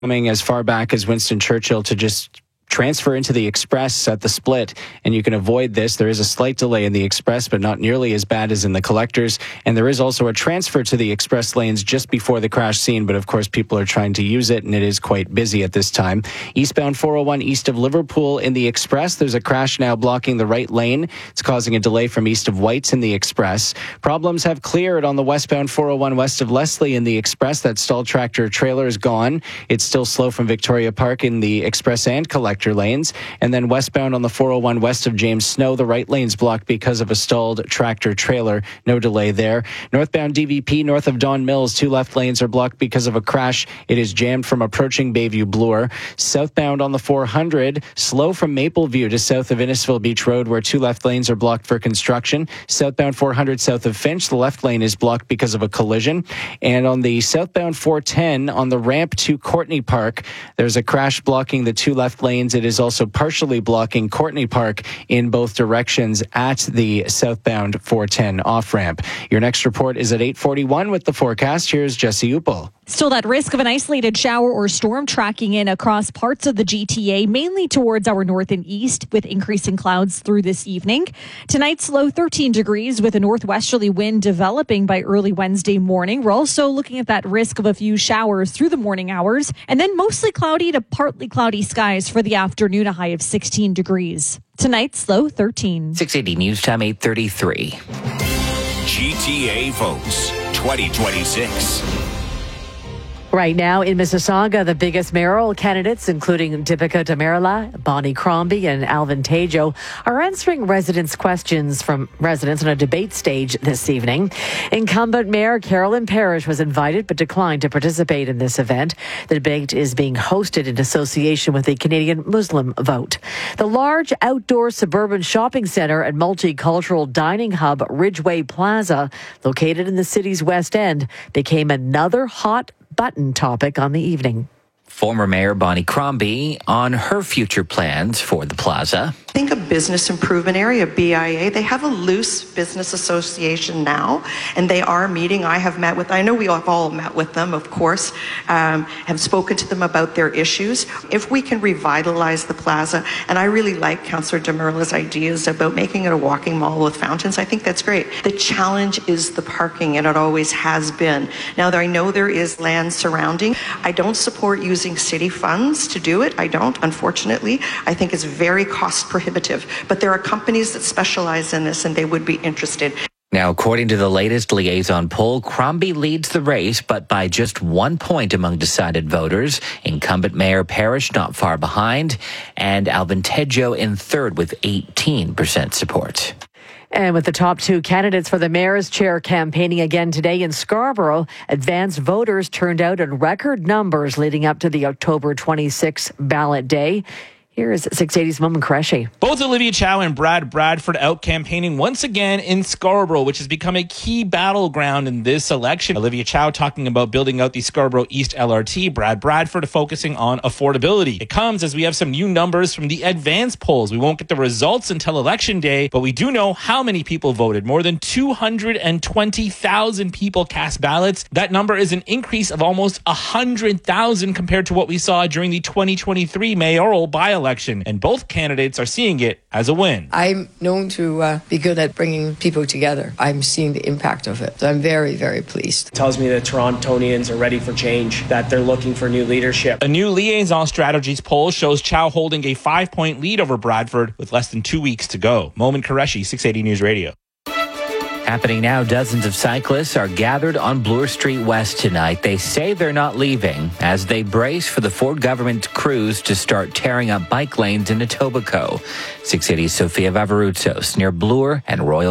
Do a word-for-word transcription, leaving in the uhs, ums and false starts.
Coming as far back as Winston Churchill to just transfer into the Express at the split, and you can avoid this. There is a slight delay in the Express, but not nearly as bad as in the Collectors. And there is also a transfer to the Express lanes just before the crash scene, but of course people are trying to use it, and it is quite busy at this time. Eastbound four oh one east of Liverpool in the Express, there's a crash now blocking the right lane. It's causing a delay from east of Whites in the Express. Problems have cleared on the westbound four oh one west of Leslie in the Express. That stalled tractor trailer is gone. It's still slow from Victoria Park in the Express and Collector lanes. And then westbound on the four oh one west of James Snow, the right lane's blocked because of a stalled tractor trailer. No delay there. Northbound D V P north of Don Mills, two left lanes are blocked because of a crash. It is jammed from approaching Bayview Bloor. Southbound on the four hundred, slow from Mapleview to south of Innisfil Beach Road, where two left lanes are blocked for construction. Southbound four hundred south of Finch, the left lane is blocked because of a collision. And on the southbound four ten, on the ramp to Courtney Park, there's a crash blocking the two left lanes. It is also partially blocking Courtney Park in both directions at the southbound four ten off-ramp. Your next report is at eight forty-one with the forecast. Here's Jesse Upel. Still that risk of an isolated shower or storm tracking in across parts of the G T A, mainly towards our north and east, with increasing clouds through this evening. Tonight's low thirteen degrees with a northwesterly wind developing by early Wednesday morning. We're also looking at that risk of a few showers through the morning hours, and then mostly cloudy to partly cloudy skies for the afternoon, a high of sixteen degrees. Tonight's low thirteen. six eighty News Time, eight thirty-three. G T A votes twenty twenty-six. Right now in Mississauga, the biggest mayoral candidates, including Deepika Damerla, Bonnie Crombie, and Alvin Tejo, are answering residents' questions from residents on a debate stage this evening. Incumbent Mayor Carolyn Parrish was invited but declined to participate in this event. The debate is being hosted in association with the Canadian Muslim Vote. The large outdoor suburban shopping centre and multicultural dining hub Ridgeway Plaza, located in the city's West End, became another hot button topic on the evening. Former Mayor Bonnie Crombie on her future plans for the plaza. I think a business improvement area, B I A, they have a loose business association now, and they are meeting. I have met with, I know we have all met with them, of course, um, have spoken to them about their issues. If we can revitalize the plaza, and I really like Councillor Damerla's ideas about making it a walking mall with fountains, I think that's great. The challenge is the parking, and it always has been. Now, I know there is land surrounding. I don't support using city funds to do it. I don't, unfortunately. I think it's very cost prohibitive. But there are companies that specialize in this, and they would be interested. Now, according to the latest liaison poll, Crombie leads the race, but by just one point among decided voters. Incumbent Mayor Parrish not far behind, and Alvin Tejo in third with eighteen percent support. And with the top two candidates for the mayor's chair campaigning again today in Scarborough, advanced voters turned out in record numbers leading up to the October twenty-sixth ballot day. Here is six eighty's Moment Qureshi. Both Olivia Chow and Brad Bradford out campaigning once again in Scarborough, which has become a key battleground in this election. Olivia Chow talking about building out the Scarborough East L R T. Brad Bradford focusing on affordability. It comes as we have some new numbers from the advance polls. We won't get the results until Election Day, but we do know how many people voted. More than two hundred twenty thousand people cast ballots. That number is an increase of almost one hundred thousand compared to what we saw during the twenty twenty-three mayoral by-election. Election, and both candidates are seeing it as a win. I'm known to uh, be good at bringing people together. I'm seeing the impact of it. So I'm very, very pleased. It tells me that Torontonians are ready for change, that they're looking for new leadership. A new Liaison Strategies poll shows Chow holding a five-point lead over Bradford with less than two weeks to go. Moment Qureshi, six eighty News Radio. Happening now, dozens of cyclists are gathered on Bloor Street West tonight. They say they're not leaving as they brace for the Ford government crews to start tearing up bike lanes in Etobicoke. six eighty's Sophia Vavarutsos near Bloor and Royal